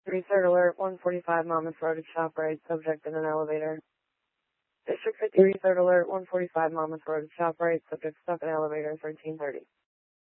3rd alert, 145 Monmouth Road at ShopRite, subject in an elevator. District 53, 3rd alert, 145 Monmouth Road at ShopRite, subject stuck in elevator, 1330.